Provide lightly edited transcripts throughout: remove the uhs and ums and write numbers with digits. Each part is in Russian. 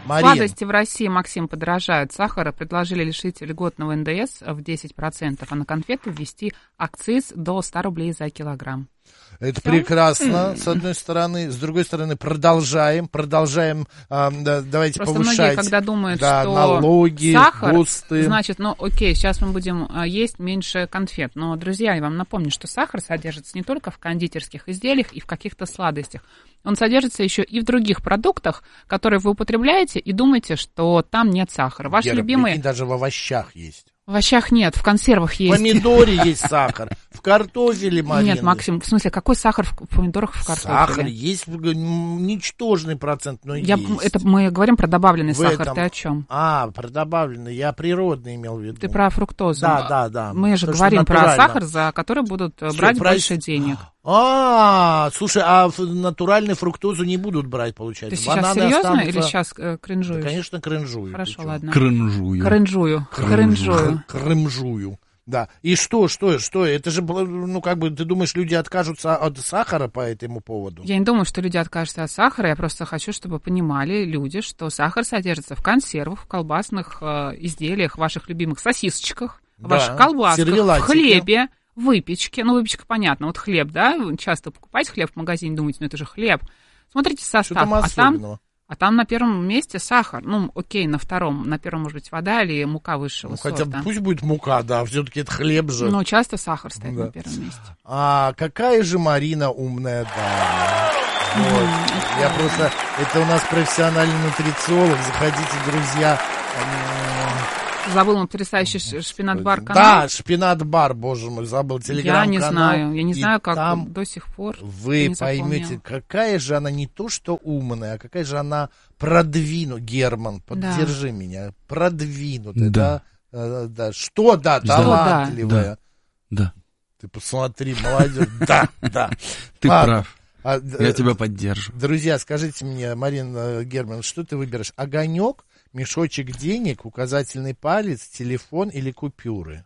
Марин. Сладости в России, Максим, подорожают. Сахара предложили лишить льготного НДС в 10%, а на конфеты ввести акциз до 100 рублей за килограмм. Это прекрасно, с одной стороны. С другой стороны, продолжаем, давайте просто повышать. Многие, когда думают, что налоги, сахар, ГОСТы. Значит, окей, сейчас мы будем есть меньше конфет. Но, друзья, я вам напомню, что сахар содержится не только в кондитерских изделиях и в каких-то сладостях. Он содержится еще и в других продуктах, которые вы употребляете, и думаете, что там нет сахара. Ваши любимые... Прикинь, даже в овощах есть. В овощах нет, в консервах есть. В помидоре есть сахар, в картофеле, Марина. Нет, Максим, в смысле, какой сахар в помидорах, в картофеле? Сахар есть, ничтожный процент, но есть. Это мы говорим про добавленный сахар, ты о чем? Про добавленный, я природный имел в виду. Ты про фруктозу. Да. Мы же говорим про сахар, за который будут брать больше денег. Слушай, а натуральную фруктозу не будут брать, получается? Ты сейчас серьезно или сейчас кринжуешь? Да, конечно, кринжую. Хорошо, ладно. Кринжую. Да. И что? Это же, ты думаешь, люди откажутся от сахара по этому поводу? Я не думаю, что люди откажутся от сахара. Я просто хочу, чтобы понимали люди, что сахар содержится в консервах, в колбасных изделиях, в ваших любимых сосисочках, в ваших колбасках, в хлебе, в выпечке. Выпечка, понятно. Вот хлеб, да? Вы часто покупаете хлеб в магазине, думаете, это же хлеб. Смотрите состав. А там на первом месте сахар. Окей, на втором. На первом, может быть, вода или мука высшего сорта. Хотя пусть будет мука, да, все-таки это хлеб же. Но часто сахар стоит на первом месте. Какая же Марина умная дама. Я просто... Это у нас профессиональный нутрициолог. Заходите, друзья. Забыл потрясающий шпинат-бар канал. Да, шпинат-бар, боже мой, забыл телеграм-канал. Я не знаю, как там до сих пор. Вы поймете, какая же она не то что умная, а какая же она продвинутая. Герман, поддержи меня. Продвинутая, да. Что, да, талантливая. Да. Ты посмотри, молодец. Да. Ты прав. Я тебя поддерживаю. Друзья, скажите мне, Марина, Герман, что ты выберешь? Огонек, мешочек денег, указательный палец, телефон или купюры?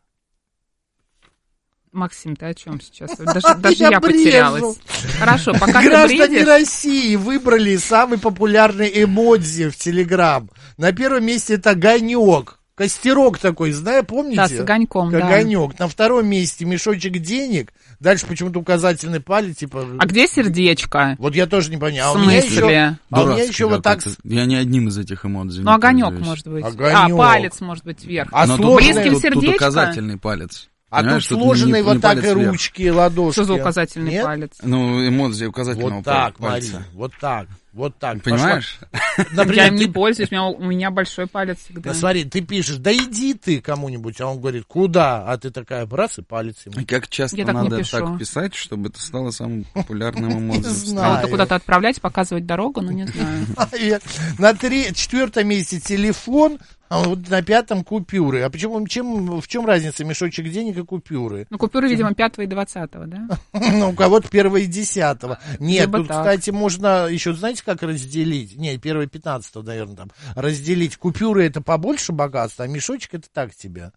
Максим, ты о чем сейчас? Даже я потерялась. Хорошо, пока Граждане России выбрали самый популярный эмодзи в Телеграм. На первом месте это огонек. Костерок такой, помните? Да, с огоньком, огонек. На втором месте мешочек денег. Дальше почему-то указательный палец, типа... А где сердечко? Вот я тоже не понял. В смысле? У меня еще вот так... Я ни одним из этих эмодзи. Огонек может быть. Палец может быть вверх. Близким сердечко? Тут указательный палец. А тут сложенные вот так и ручки, ладошки. Что за указательный палец? Эмодзи указательного пальца. Марина, вот так. Понимаешь? Я им не пользуюсь, у меня большой палец всегда. Смотри, ты пишешь, да иди ты кому-нибудь, а он говорит, куда? А ты такая, раз и палец ему. И как часто надо так писать, чтобы это стало самым популярным эмодзи? Надо куда-то отправлять, показывать дорогу, не знаю. На 4-м месте телефон, а вот на 5-м купюры. А почему, в чем разница мешочек денег и купюры? Купюры, видимо, 5-го и 20-го, да? У кого-то 1-го и 10-го. Нет, тут, кстати, можно еще, знаете, как разделить? Нет, 1-го и 15-го, наверное, там. Разделить. Купюры это побольше богатства, а мешочек это так тебе.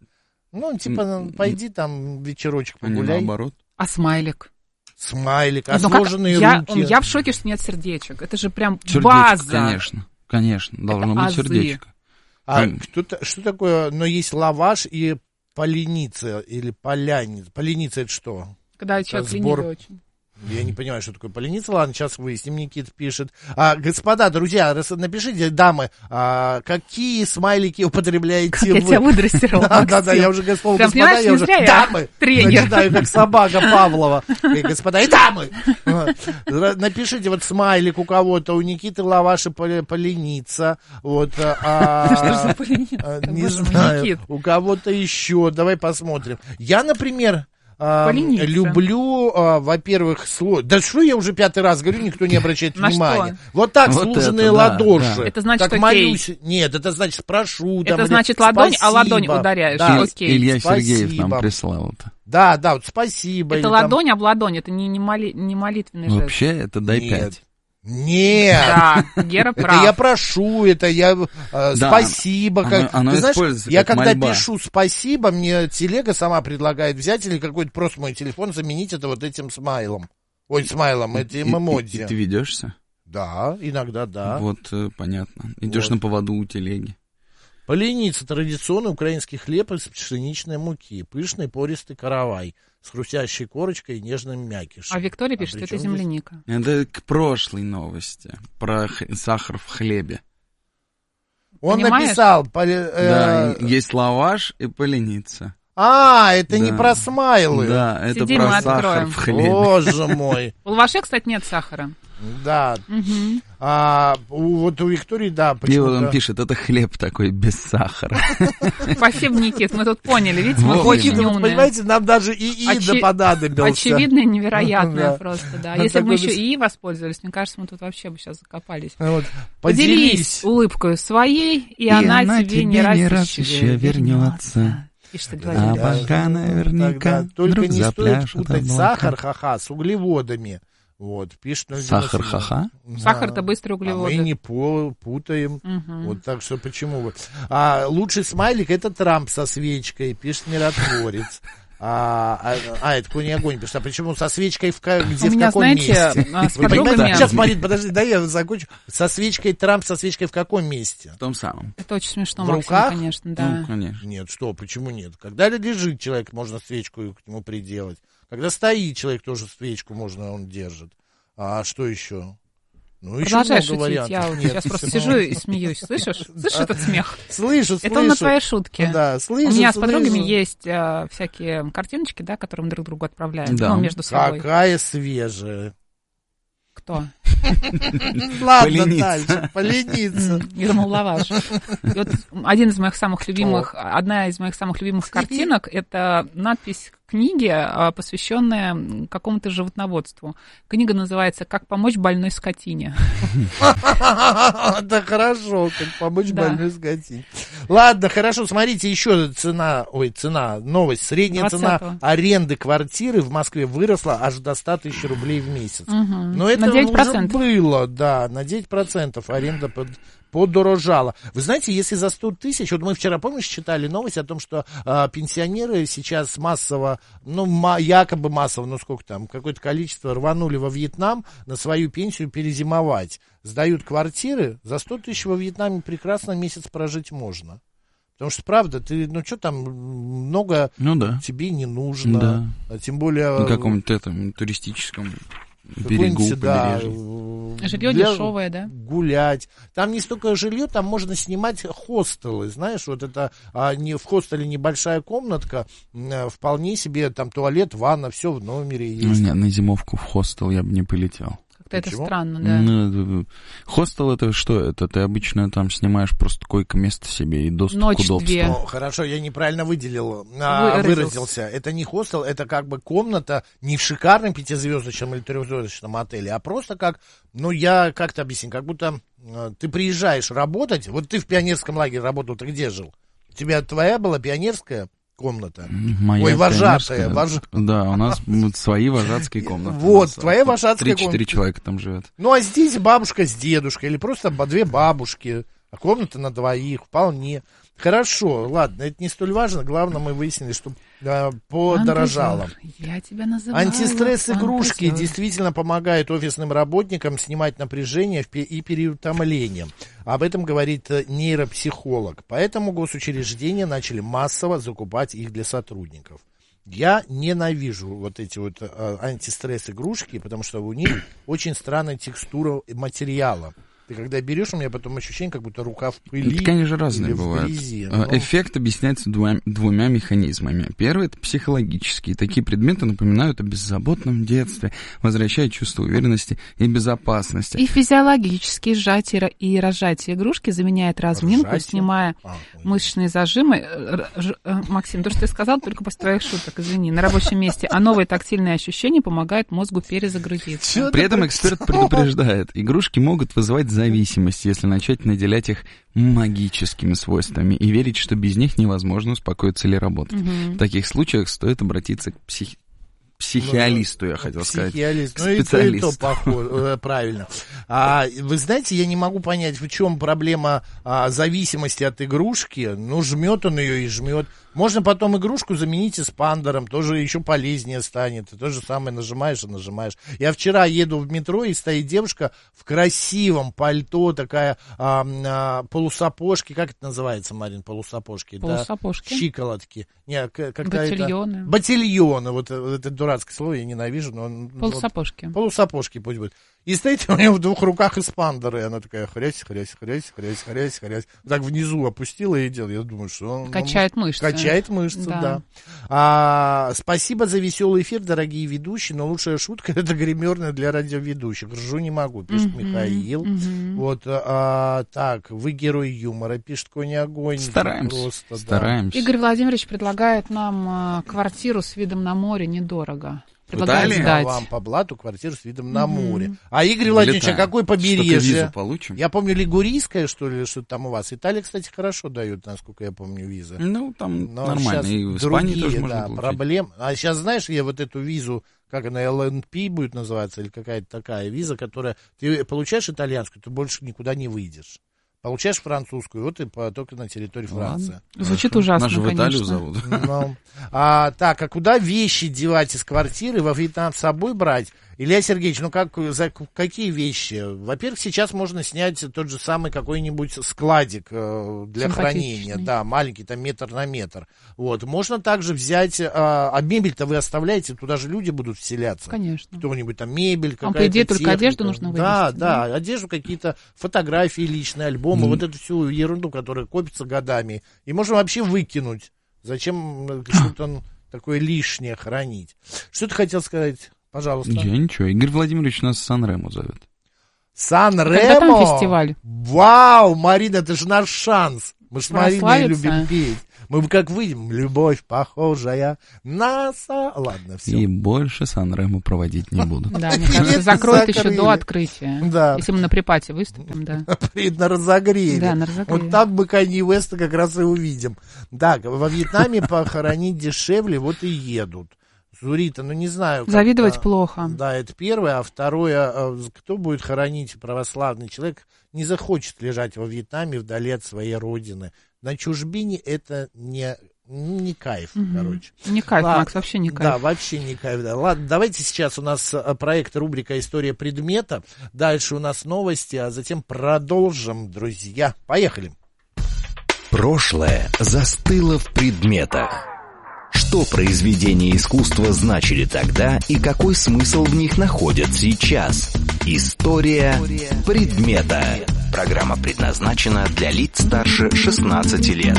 Пойди там вечерочек погуляй. Наоборот. А смайлик? Смайлик, а сложенные руки. Я в шоке, что нет сердечек. Это же прям база. Конечно, должно быть сердечко. Что такое, но есть лаваш и поленица или поляница. Поленица это что? Когда человек ленивый очень. Я не понимаю, что такое поленица. Ладно, сейчас выясним, Никита пишет. Господа, друзья, напишите, дамы, какие смайлики употребляете вы? Я тебя выдрессировала, Да, я уже, господа, я уже дамы. Начинаю, как собака Павлова. Господа и дамы. Напишите вот смайлик у кого-то, у Никиты лаваш и поленица. Вот. Что за поленица? Не знаю. У кого-то еще. Давай посмотрим. Я, например... люблю, во-первых, да что я уже 5-й раз говорю, никто не обращает внимания. Вот так, сложенные ладоши. Это значит, как молюсь. Нет, это значит прошу. Это значит ладонь, а ладонь ударяешь. Окей. Илья Сергеев нам прислал это. Да, вот спасибо. Это ладонь об ладонь, это не молитвенный жест. Вообще, это дай 5. Нет, да, Гера прав. Это я прошу, это я спасибо. Оно ты знаешь, я когда мольба. пишу спасибо, мне телега сама предлагает взять или какой-то просто мой телефон заменить это вот этим смайлом. Ой, смайлом, этим эмодзи. И ты ведешься? Да, иногда да. Вот, понятно. Идешь на поводу у телеги. Поленица — традиционный украинский хлеб из пшеничной муки. Пышный пористый каравай с хрустящей корочкой и нежным мякишем. А Виктория пишет, что это земляника. Это к прошлой новости про сахар в хлебе. Он написал... Да, есть лаваш и поленица. Это не про смайлы. Да, это про сахар в хлебе. Боже мой. В лаваше, кстати, нет сахара. Да. Вот у Виктории, да. И вот он пишет, это хлеб такой без сахара. Спасибо, Никит, мы тут поняли. Видите, мы очень умные. Понимаете, нам даже ИИ понадобился. Очевидно и невероятно просто, да. Если бы мы еще ИИ воспользовались, мне кажется, мы тут вообще бы сейчас закопались. Поделись улыбкой своей, и она тебе не раз еще вернется. А пока наверняка только не стоит путать сахар, ха-ха, с углеводами. Вот, пишет. Сахар, ха-ха? Сахар — это быстрые углеводы. Мы не путаем. Вот, так что почему вы... Лучший смайлик — это Трамп со свечкой, пишет миротворец. Это конь и огонь, потому что почему со свечкой где, в каком месте? С подругами... Сейчас, Марин, подожди, дай я закончу. Со свечкой, Трамп со свечкой в каком месте? В том самом. Это очень смешно, в руках? Конечно, да. Ну, конечно. Нет, что, почему нет? Когда лежит человек, можно свечку к нему приделать. Когда стоит человек, тоже свечку он держит. А что еще? Ну, продолжай шутить, я сейчас просто сижу и смеюсь. Слышишь? Слышишь этот смех? Слышу. Это он на твоей шутке. Да, слышу. У меня с подругами есть всякие картиночки, да, которые мы друг другу отправляем. Да. Между собой. Какая свежая. Кто? Ладно, дальше. Поленица. Я думал, лаваш. Вот одна из моих самых любимых картинок — это надпись книги, посвященная какому-то животноводству. Книга называется «Как помочь больной скотине». Это хорошо, как помочь больной скотине. Ладно, хорошо, смотрите, еще новость. Средняя цена аренды квартиры в Москве выросла аж до 100 тысяч рублей в месяц. Но это уже было, да, на 9% аренда подорожала. Вы знаете, если за 100 тысяч, вот мы вчера, помнишь, читали новость о том, что пенсионеры сейчас массово, якобы массово, сколько там, какое-то количество рванули во Вьетнам на свою пенсию перезимовать. Сдают квартиры, за 100 тысяч во Вьетнаме прекрасно месяц прожить можно. Потому что, правда, ты, что там, много тебе не нужно. Да. А тем более... На каком-то туристическом берегу, побережью. Жилье дешевое, да? Гулять. Там не столько жилье, там можно снимать хостелы, знаешь, вот это в хостеле небольшая комнатка, вполне себе там туалет, ванна, все в номере есть. Нет, на зимовку в хостел я бы не полетел. Это странно, да. Хостел — это что? Это ты обычно там снимаешь просто койко-место себе и доступ к удобству. Хорошо, я неправильно выразился. Это не хостел, это как бы комната не в шикарном 5-звездочном или 3-звездочном отеле, а просто как, я как-то объясню, как будто ты приезжаешь работать, вот ты в пионерском лагере работал, ты где жил? У тебя твоя была пионерская комната? Моя вожатая. Да, у нас свои вожатские комнаты. Вот, твоя вожатская комната. 3-4 человека там живет. А здесь бабушка с дедушкой, или просто 2 бабушки, а комната на 2, вполне. Хорошо, ладно, это не столь важно. Главное, мы выяснили, что подорожало. Я тебя называю. Антистресс-игрушки действительно помогают офисным работникам снимать напряжение и переутомление. Об этом говорит нейропсихолог. Поэтому госучреждения начали массово закупать их для сотрудников. Я ненавижу вот эти вот антистресс-игрушки, потому что у них очень странная текстура материала. Ты когда берешь, у меня потом ощущение, как будто рука в пыли. Это, конечно, разные бывают. Эффект объясняется двумя механизмами. Первый — это психологический. Такие предметы напоминают о беззаботном детстве, возвращая чувство уверенности и безопасности. И физиологически сжатие и разжатие игрушки заменяет разминку, снимая мышечные зажимы. Максим, то, что ты сказал, только после твоих шуток, извини, на рабочем месте. А новые тактильные ощущения помогают мозгу перезагрузиться. При этом эксперт предупреждает, игрушки могут вызывать зависимость, если начать наделять их магическими свойствами и верить, что без них невозможно успокоиться или работать. В таких случаях стоит обратиться к психиалисту, я хотел сказать. Специалисту. Правильно. Вы знаете, я не могу понять, в чем проблема зависимости от игрушки. Жмет он ее и жмет. Можно потом игрушку заменить эспандером, тоже еще полезнее станет. То же самое нажимаешь и нажимаешь. Я вчера еду в метро, и стоит девушка в красивом пальто, такая полусапожки, как это называется, Марин, полусапожки? Полусапожки. Да? Щиколотки. Не, ботильоны. Ботильоны, вот это дурацкое слово, я ненавижу. Но полусапожки. Вот, полусапожки пусть будет. И стоит у нее в двух руках эспандеры, и она такая хрясь. Так внизу опустила и делала. Я думаю, что он... Качает мышцы. Качает мышцы, да. Спасибо за веселый эфир, дорогие ведущие, но лучшая шутка — это гримерная для радиоведущих. Ржу не могу, пишет Михаил. Вот, так, вы герой юмора, пишет Коня Огонь. Стараемся. Игорь Владимирович предлагает нам квартиру с видом на море недорого. Предлагаю вам по блату квартиру с видом на море. А Игорь Владимирович, а какое побережье? Я помню, Лигурийское, что ли, что-то там у вас. Италия, кстати, хорошо дает, насколько я помню, визы. Ну, там нормально. И в Испании тоже можно получить. Проблем. А сейчас, знаешь, я вот эту визу, как она, ЛНП будет называться, или какая-то такая виза, которая... Ты получаешь итальянскую, ты больше никуда не выйдешь. Получаешь французскую, вот и только на территории Франции. Звучит ужасно, нас же в Италию зовут. Так, а куда вещи девать из квартиры, во Вьетнам с собой брать? Илья Сергеевич, какие вещи? Во-первых, сейчас можно снять тот же самый какой-нибудь складик для хранения. Да, маленький, там метр на метр. Вот. Можно также взять... А мебель-то вы оставляете, туда же люди будут вселяться. Конечно. Кто-нибудь там, мебель, какая-то по идее, техника. только одежду нужно вывести. Да, одежду, какие-то фотографии личные, альбомы, вот эту всю ерунду, которая копится годами. И можно вообще выкинуть. Зачем что-то такое лишнее хранить? Что ты хотел сказать? Пожалуйста. Я ничего. Игорь Владимирович нас Сан-Ремо зовет. Сан-Ремо? Когда там фестиваль? Вау, Марина, это же наш шанс. Мы с Мариной любим петь. Мы как выйдем, любовь похожая на... Ладно, все. И больше Сан-Ремо проводить не буду. Да, мне кажется, закроют еще до открытия. Да. Если мы на припате выступим, да. На разогреве. Да, на разогреве. Вот там мы Канье Уэста как раз и увидим. Да, во Вьетнаме похоронить дешевле, вот и едут. Зурита, не знаю. Завидовать плохо. Да, это первое. А второе, кто будет хоронить православный человек, не захочет лежать во Вьетнаме вдали от своей родины. На чужбине это не кайф, короче. Не кайф, Макс, вообще не кайф. Да, вообще не кайф, да. Ладно, давайте сейчас у нас проект, рубрика «История предмета». Дальше у нас новости, а затем продолжим, друзья. Поехали. Прошлое застыло в предметах. Что произведения искусства значили тогда и какой смысл в них находят сейчас? История предмета. Программа предназначена для лиц старше 16 лет.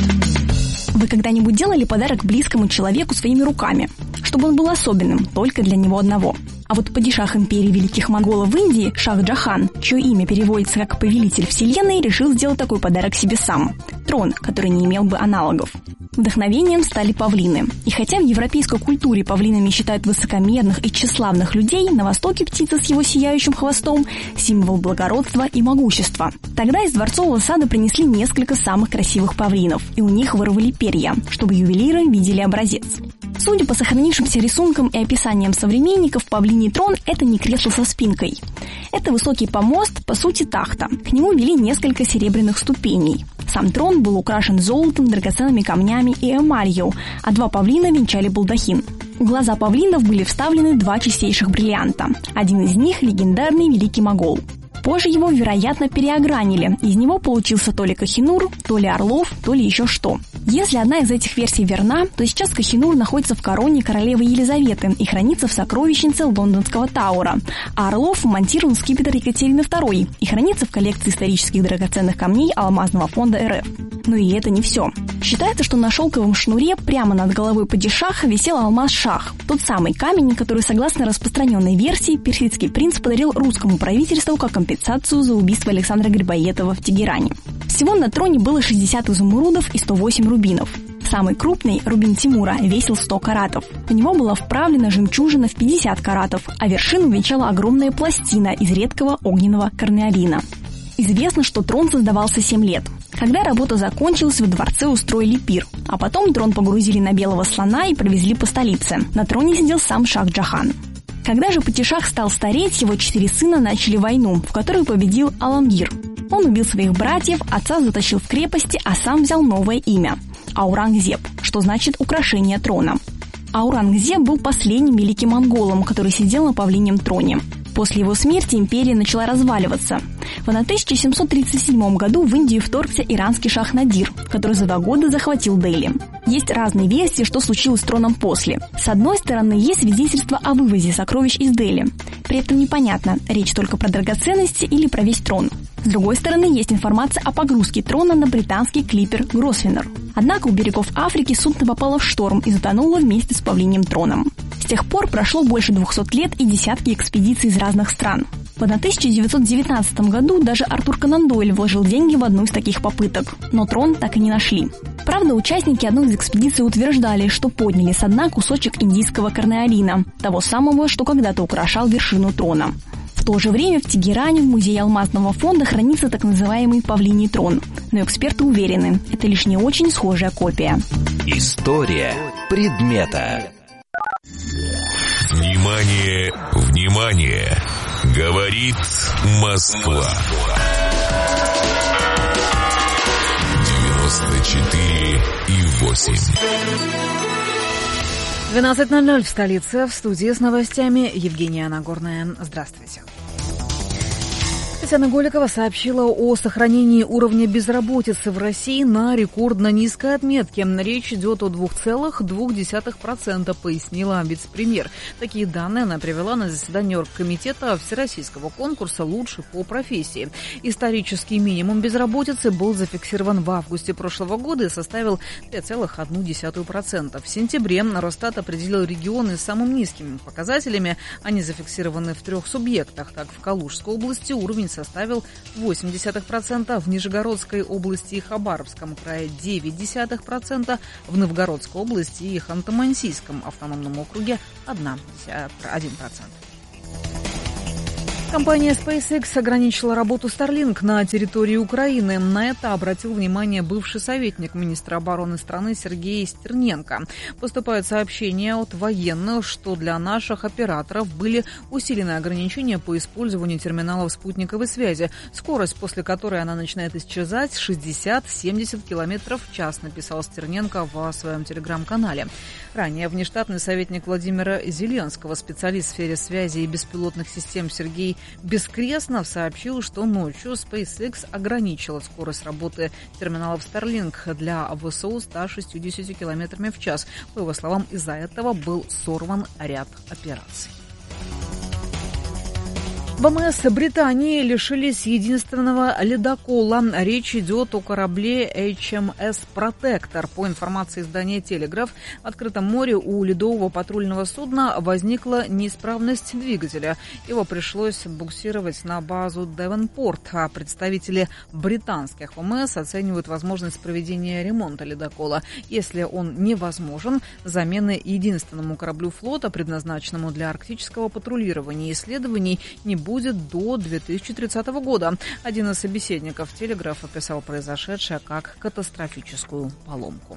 Вы когда-нибудь делали подарок близкому человеку своими руками, чтобы он был особенным только для него одного? А вот падишах империи великих монголов в Индии, Шах Джахан, чье имя переводится как «повелитель вселенной», решил сделать такой подарок себе сам – трон, который не имел бы аналогов. Вдохновением стали павлины. И хотя в европейской культуре павлинами считают высокомерных и тщеславных людей, на Востоке птица с его сияющим хвостом – символ благородства и могущества. Тогда из дворцового сада принесли несколько самых красивых павлинов, и у них вырвали перья, чтобы ювелиры видели образец. Судя по сохранившимся рисункам и описаниям современников, павлиний трон – это не кресло со спинкой. Это высокий помост, по сути тахта. К нему вели несколько серебряных ступеней. Сам трон был украшен золотом, драгоценными камнями и эмалью, а два павлина венчали балдахин. В глаза павлинов были вставлены два чистейших бриллианта. Один из них – легендарный Великий Могол. Позже его, вероятно, переогранили. Из него получился то ли Кохинур, то ли Орлов, то ли еще что. Если одна из этих версий верна, то сейчас Кохинур находится в короне королевы Елизаветы и хранится в сокровищнице Лондонского Тауэра, а Орлов вмонтирован в скипетр Екатерины II и хранится в коллекции исторических драгоценных камней Алмазного фонда РФ. Но и это не все. Считается, что на шелковом шнуре прямо над головой падишаха висел алмаз-шах, тот самый камень, который, согласно распространенной версии, персидский принц подарил русскому правительству как компенсацию за убийство Александра Грибоедова в Тегеране. Всего на троне было 60 изумрудов и 108 рубинов. Самый крупный, рубин Тимура, весил 100 каратов. В него была вправлена жемчужина в 50 каратов, а вершину венчала огромная пластина из редкого огненного корнеолина. Известно, что трон создавался 7 лет. Когда работа закончилась, во дворце устроили пир, а потом трон погрузили на белого слона и провезли по столице. На троне сидел сам Шах Джахан. Когда же падишах стал стареть, его 4 сына начали войну, в которой победил Аламгир. Он убил своих братьев, отца затащил в крепости, а сам взял новое имя – Аурангзеб, что что значит «украшение трона». Аурангзеб был последним великим монголом, который сидел на павлиньем троне. После его смерти империя начала разваливаться. В 1737 году в Индию вторгся иранский шах Надир, который за 2 года захватил Дели. Есть разные версии, что случилось с троном после. С одной стороны, есть свидетельство о вывозе сокровищ из Дели. При этом непонятно, речь только про драгоценности или про весь трон. С другой стороны, есть информация о погрузке трона на британский клипер Гросвеннер. Однако у берегов Африки судно попало в шторм и затонуло вместе с павлиньим троном. С тех пор прошло больше 200 лет и десятки экспедиций из разных стран. В 1919 году даже Артур Конан Дойль вложил деньги в одну из таких попыток, но трон так и не нашли. Правда, участники одной из экспедиций утверждали, что подняли со дна кусочек индийского корнеолина, того самого, что когда-то украшал вершину трона. В то же время в Тегеране в музее алмазного фонда хранится так называемый павлиний трон. Но эксперты уверены, это лишь не очень схожая копия. История предмета. Внимание, внимание! Говорит Москва. 94,8. 12:00 в столице. В студии с новостями Евгения Нагорная. Здравствуйте. Татьяна Голикова сообщила о сохранении уровня безработицы в России на рекордно низкой отметке. Речь идет о 2,2%, пояснила вице-премьер. Такие данные она привела на заседании оргкомитета Всероссийского конкурса «Лучший по профессии». Исторический минимум безработицы был зафиксирован в августе прошлого года и составил 3,1%. В сентябре Росстат определил регионы с самыми низкими показателями. Они зафиксированы в 3 субъектах. Так, в Калужской области уровень составил 0,8%, в Нижегородской области и Хабаровском крае 0,9%, в Новгородской области и Ханты-Мансийском автономном округе 1%. Компания SpaceX ограничила работу Starlink на территории Украины. На это обратил внимание бывший советник министра обороны страны Сергей Стерненко. Поступают сообщения от военных, что для наших операторов были усилены ограничения по использованию терминалов спутниковой связи. Скорость, после которой она начинает исчезать, 60-70 км в час, написал Стерненко в своем телеграм-канале. Ранее внештатный советник Владимира Зеленского, специалист в сфере связи и беспилотных систем Сергей Бескреснов сообщил, что ночью SpaceX ограничила скорость работы терминалов Starlink для ВСУ 160 км в час. По его словам, из-за этого был сорван ряд операций. ВМС Британии лишились единственного ледокола. Речь идет о корабле HMS Protector. По информации издания «Телеграф», в открытом море у ледового патрульного судна возникла неисправность двигателя. Его пришлось буксировать на базу Девонпорт. А представители британских ВМС оценивают возможность проведения ремонта ледокола. Если он невозможен, замены единственному кораблю флота, предназначенному для арктического патрулирования и исследований, не будет до 2030 года. Один из собеседников «Телеграф» описал произошедшее как катастрофическую поломку.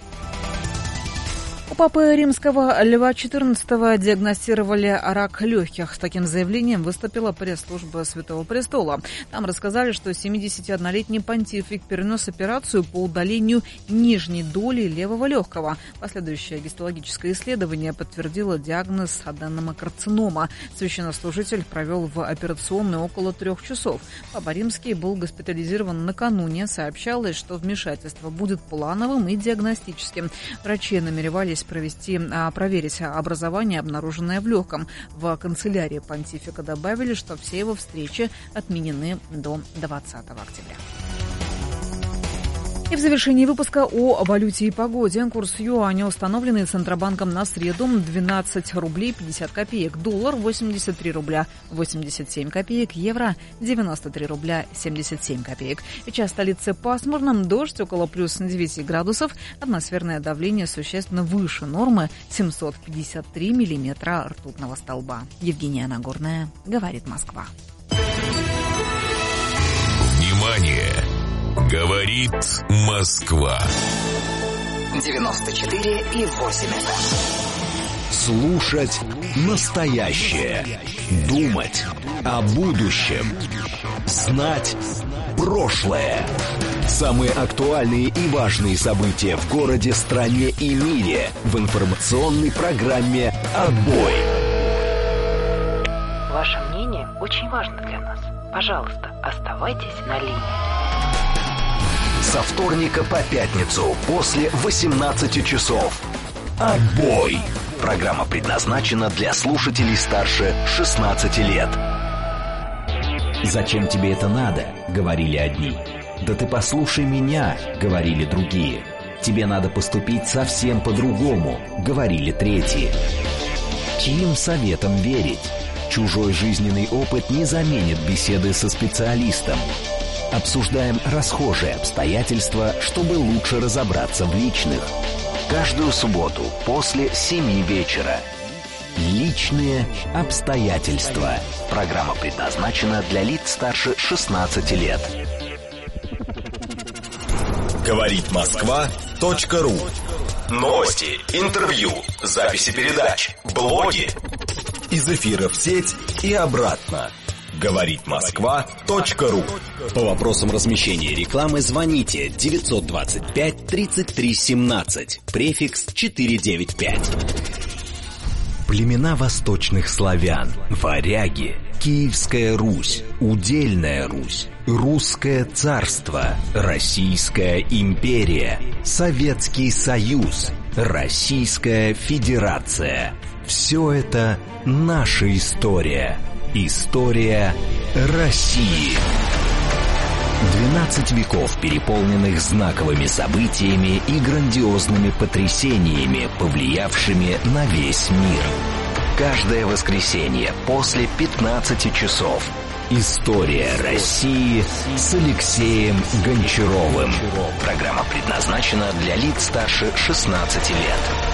У папы римского Льва XIV диагностировали рак легких. С таким заявлением выступила пресс-служба Святого Престола. Там рассказали, что 71-летний понтифик перенес операцию по удалению нижней доли левого легкого. Последующее гистологическое исследование подтвердило диагноз аденомокарцинома. Священнослужитель провел в операционной около 3 часов. Папа Римский был госпитализирован накануне. Сообщалось, что вмешательство будет плановым и диагностическим. Врачи намеревались проверить образование, обнаруженное в легком. В канцелярии понтифика добавили, что все его встречи отменены до 20 октября. И в завершении выпуска о валюте и погоде. Курс юаня, установленный Центробанком на среду, 12 рублей 50 копеек. Доллар 83 рубля 87 копеек. Евро 93 рубля 77 копеек. Сейчас в столице пасмурно, дождь около плюс 9 градусов. Атмосферное давление существенно выше нормы 753 миллиметра ртутного столба. Евгения Нагорная, говорит Москва. Внимание! Говорит Москва. 94,8. Слушать настоящее. Думать о будущем. Знать прошлое. Самые актуальные и важные события в городе, стране и мире в информационной программе «Отбой». Ваше мнение очень важно для нас. Пожалуйста, оставайтесь на линии. Со вторника по пятницу после 18 часов. «Отбой». Программа предназначена для слушателей старше 16 лет. «Зачем тебе это надо?» — говорили одни. «Да ты послушай меня», — говорили другие. «Тебе надо поступить совсем по-другому», — говорили третьи. Чьим советам верить? Чужой жизненный опыт не заменит беседы со специалистом. Обсуждаем расхожие обстоятельства, чтобы лучше разобраться в личных. Каждую субботу после 7 вечера. Личные обстоятельства. Программа предназначена для лиц старше 16 лет. Говорит Москва.ру. Новости, интервью, записи передач, блоги. Из эфира в сеть и обратно. Говорит Москва.ру. По вопросам размещения рекламы звоните 925 33 17, префикс 495. Племена восточных славян, варяги, Киевская Русь, Удельная Русь, Русское царство, Российская империя, Советский Союз, Российская Федерация. Все это наша история. История России. 12 веков, переполненных знаковыми событиями и грандиозными потрясениями, повлиявшими на весь мир. Каждое воскресенье после 15 часов. История России с Алексеем Гончаровым. Программа предназначена для лиц старше 16 лет.